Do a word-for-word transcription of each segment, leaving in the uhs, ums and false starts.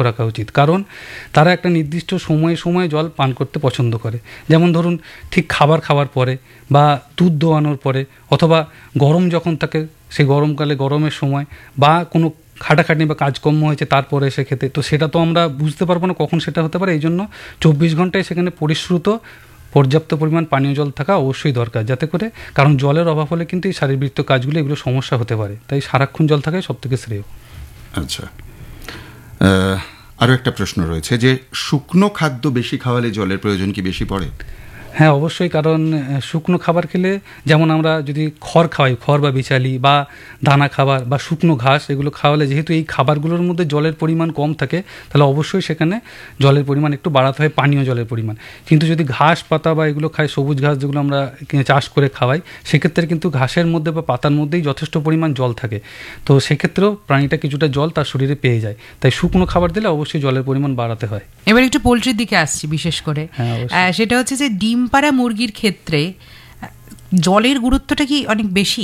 রাখা উচিত, কারণ তারা একটা নির্দিষ্ট সময়ে সময়ে জল পান করতে পছন্দ করে। যেমন ধরুন ঠিক খাবার খাওয়ার পরে বা দুধ দোয়ানোর পরে, অথবা গরম যখন থাকে সেই গরমকালে গরমের সময়, বা কোনো খাটাখাটনি বা কাজকর্ম হয়েছে তারপরে এসে খেতে, তো সেটা তো আমরা বুঝতে পারবো না কখন সেটা হতে পারে। এই জন্য চব্বিশ ঘন্টায় সেখানে পরিশ্রুত পর্যাপ্ত পরিমাণ পানীয় জল থাকা অবশ্যই দরকার, যাতে করে, কারণ জলের অভাব হলে কিন্তু এই শারীরবৃত্ত কাজগুলো এগুলো সমস্যা হতে পারে, তাই সারাক্ষণ জল থাকাই সব থেকে শ্রেয়। আচ্ছা, আরও একটা প্রশ্ন রয়েছে যে শুকনো খাদ্য বেশি খাওয়ালে জলের প্রয়োজন কি বেশি পড়ে? হ্যাঁ, অবশ্যই, কারণ শুকনো খাবার খেলে, যেমন আমরা যদি খড় খাওয়াই, খড় বা বিচালি বা দানা খাবার বা শুকনো ঘাস, এগুলো খাওয়ালে যেহেতু এই খাবারগুলোর মধ্যে জলের পরিমাণ কম থাকে, তাহলে অবশ্যই সেখানে জলের পরিমাণ একটু বাড়াতে হয়, পানীয় জলের পরিমাণ। কিন্তু যদি ঘাস পাতা বা এগুলো খাই, সবুজ ঘাস যেগুলো আমরা চাষ করে খাওয়াই, সেক্ষেত্রে কিন্তু ঘাসের মধ্যে বা পাতার মধ্যেই যথেষ্ট পরিমাণ জল থাকে, তো সেক্ষেত্রেও প্রাণীটা কিছুটা জল তার শরীরে পেয়ে যায়। তাই শুকনো খাবার দিলে অবশ্যই জলের পরিমাণ বাড়াতে হয়। এবার একটু পোলট্রির দিকে আসছি বিশেষ করে, সেটা হচ্ছে যে ডিম পাড়া মুরগির ক্ষেত্রে জলের গুরুত্বটা কি অনেক বেশি?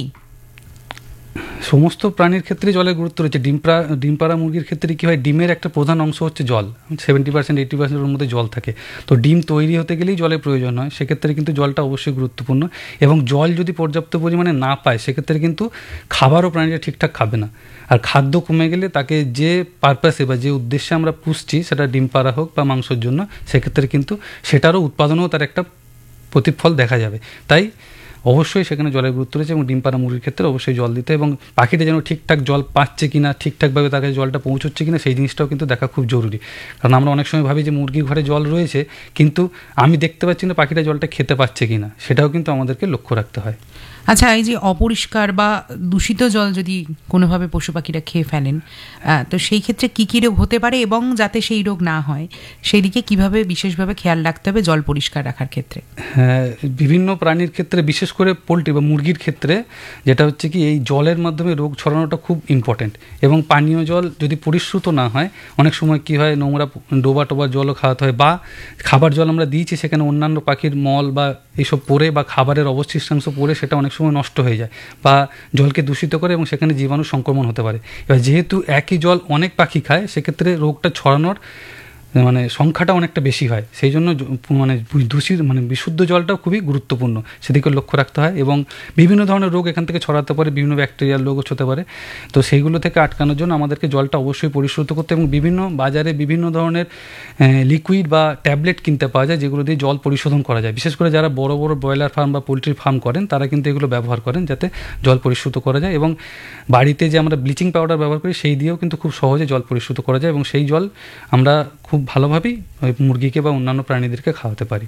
সমস্ত প্রাণীর ক্ষেত্রে জলের গুরুত্ব রয়েছে। ডিম পাড়া ডিম পাড়া মুরগির ক্ষেত্রে কী হয়, ডিমের একটা প্রধান অংশ হচ্ছে জল, সেভেন্টি পার্সেন্ট এইটি পার্সেন্টের মধ্যে জল থাকে। তো ডিম তৈরি হতে গেলেই জলের প্রয়োজন হয়, সেক্ষেত্রে কিন্তু জলটা অবশ্যই গুরুত্বপূর্ণ। এবং জল যদি পর্যাপ্ত পরিমাণে না পায়, সেক্ষেত্রে কিন্তু খাবারও প্রাণীরা ঠিকঠাক খাবে না। আর খাদ্য কমে গেলে তাকে যে পারপাসে বা যে উদ্দেশ্যে আমরা পুষছি, সেটা ডিম পাড়া হোক বা মাংসের জন্য, সেক্ষেত্রে কিন্তু সেটারও উৎপাদনেও তার একটা প্রতিফল দেখা যাবে। তাই অবশ্যই সেখানে জলের গুরুত্ব রয়েছে, এবং ডিম পাড়া মুরগির ক্ষেত্রে অবশ্যই জল দিতে, এবং পাখিটা যেন ঠিকঠাক জল পাচ্ছে কিনা, ঠিকঠাকভাবে তাকে জলটা পৌঁছচ্ছে কিনা, সেই জিনিসটাও কিন্তু দেখা খুব জরুরি। কারণ আমরা অনেক সময় ভাবি যে মুরগির ঘরে জল রয়েছে, কিন্তু আমি দেখতে পাচ্ছি না পাখিটা জলটা খেতে পাচ্ছে কিনা, সেটাও কিন্তু আমাদেরকে লক্ষ্য রাখতে হয়। আচ্ছা, এই যে অপরিষ্কার বা দূষিত জল যদি কোনোভাবে পশু পাখিরা খেয়ে ফেলেন, তো সেই ক্ষেত্রে কী কী রোগ হতে পারে, এবং যাতে সেই রোগ না হয় সেই দিকে কীভাবে বিশেষভাবে খেয়াল রাখতে হবে জল পরিষ্কার রাখার ক্ষেত্রে? হ্যাঁ, বিভিন্ন প্রাণীর ক্ষেত্রে, বিশেষ করে পোলট্রি বা মুরগির ক্ষেত্রে, যেটা হচ্ছে কি, এই জলের মাধ্যমে রোগ ছড়ানোটা খুব ইম্পর্টেন্ট। এবং পানীয় জল যদি পরিশ্রুত না হয়, অনেক সময় কী হয়, নোংরা ডোবা টোবার জলও খাওয়াতে হয়, বা খাবার জল আমরা দিয়েছি সেখানে অন্যান্য পাখির মল বা এইসব পড়ে বা খাবারের অবশিষ্টাংশ পড়ে সেটা অনেক সময় নষ্ট হয়ে যায় বা জলকে দূষিত করে, এবং সেখানে জীবাণু সংক্রমণ হতে পারে। এবার যেহেতু একই জল অনেক পাখি খায়, সেক্ষেত্রে রোগটা ছড়ানোর মানে সংখ্যাটা অনেকটা বেশি হয়। সেই জন্য মানে দূষিত মানে বিশুদ্ধ জলটাও খুবই গুরুত্বপূর্ণ, সেদিকে লক্ষ্য রাখতে হয়। এবং বিভিন্ন ধরনের রোগ এখান থেকে ছড়াতে পারে, বিভিন্ন ব্যাকটেরিয়ার রোগও হতে পারে। তো সেইগুলো থেকে আটকানোর জন্য আমাদেরকে জলটা অবশ্যই পরিশ্রুত করতে, এবং বিভিন্ন বাজারে বিভিন্ন ধরনের লিকুইড বা ট্যাবলেট কিনতে পাওয়া যায়, যেগুলো দিয়ে জল পরিশোধন করা যায়। বিশেষ করে যারা বড় বড় ব্রয়লার ফার্ম বা পোলট্রির ফার্ম করেন, তারা কিন্তু এগুলো ব্যবহার করেন যাতে জল পরিশ্রুত করা যায়। এবং বাড়িতে যে আমরা ব্লিচিং পাউডার ব্যবহার করি, সেই দিয়েও কিন্তু খুব সহজে জল পরিশ্রুত করা যায়, এবং সেই জল আমরা খুব ভালোভাবেই ওই মুরগিকে বা অন্যান্য প্রাণীদেরকে খাওয়াতে পারি।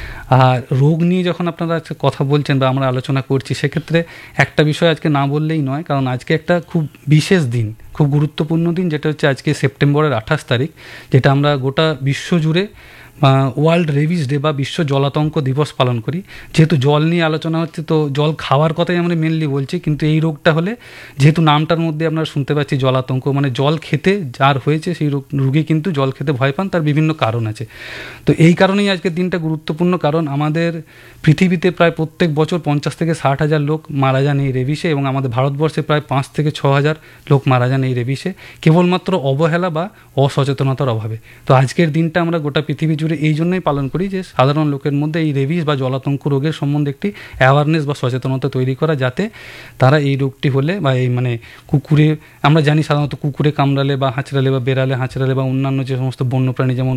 আর রোগ নিয়ে যখন আপনারা আজকে কথা বলছেন বা আমরা আলোচনা করছি, সেক্ষেত্রে একটা বিষয় আজকে না বললেই নয়, কারণ আজকে একটা খুব বিশেষ দিন, খুব গুরুত্বপূর্ণ দিন, যেটা হচ্ছে আজকে সেপ্টেম্বরের আঠাশ তারিখ, যেটা আমরা গোটা বিশ্ব জুড়ে ওয়ার্ল্ড রেবিস ডে বা বিশ্ব জলাতঙ্ক দিবস পালন করি। যেহেতু জল নিয়ে আলোচনা হচ্ছে, তো জল খাওয়ার কথাই আমরা মেনলি বলছি, কিন্তু এই রোগটা হলে, যেহেতু নামটার মধ্যে আপনারা শুনতে পাচ্ছি জলাতঙ্ক, মানে জল খেতে যার হয়েছে সেই রোগ রোগী কিন্তু জল খেতে ভয় পান, তার বিভিন্ন কারণ আছে। তো এই কারণেই আজকের দিনটা গুরুত্বপূর্ণ, কারণ আমাদের পৃথিবীতে প্রায় প্রত্যেক বছর পঞ্চাশ থেকে ষাট হাজার লোক মারা যান এই রেবিসে, এবং আমাদের ভারতবর্ষে প্রায় পাঁচ থেকে ছ হাজার লোক মারা যান এই রেবিসে, কেবলমাত্র অবহেলা বা অসচেতনতার অভাবে। তো আজকের দিনটা আমরা গোটা পৃথিবী জুড়ে এই জন্যই পালন করি যে সাধারণ লোকের মধ্যে এই রেবিস বা জলাতঙ্ক রোগের সম্বন্ধে একটি অ্যাওয়ারনেস বা সচেতনতা তৈরি করা, যাতে তারা এই রোগটি হলে বা এই মানে কুকুরে, আমরা জানি সাধারণত কুকুরে কামড়ালে বা হাঁচড়ালে বা বেড়ালে হাঁচড়ালে বা অন্যান্য যে সমস্ত বন্যপ্রাণী, যেমন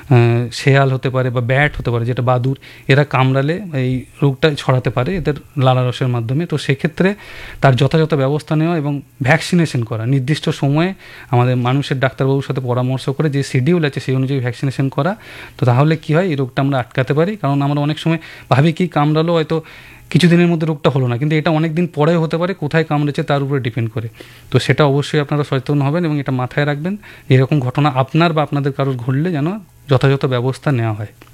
শেয়াল হতে পারে বা ব্যাট হতে পারে, যেটা বাদুড়, এরা কামড়ালে এই রোগটা ছড়াতে পারে এদের লালারসের মাধ্যমে। তো সেক্ষেত্রে তার যথাযথ ব্যবস্থা নেওয়া এবং ভ্যাকসিনেশন করা, নির্দিষ্ট সময়ে আমাদের মানুষের ডাক্তারবাবুর সাথে পরামর্শ করে যে শিডিউল আছে সেই অনুযায়ী ভ্যাকসিনেশন করা। তো তাহলে কী হয়, এই রোগটা আমরা আটকাতে পারি। কারণ আমরা অনেক সময় ভাবি কি কামড়ালো, হয়তো কিছুদিনের মধ্যে রোগটা হলো না, কিন্তু এটা অনেক দিন পরেও হতে পারে, কোথায় কামড়েছে তার উপরে ডিপেন্ড করে। তো সেটা অবশ্যই আপনারা সচেতন হবেন এবং এটা মাথায় রাখবেন, এরকম ঘটনা আপনার বা আপনাদের কারোর ঘটলে যেন যথাযথ ব্যবস্থা নেওয়া হয়।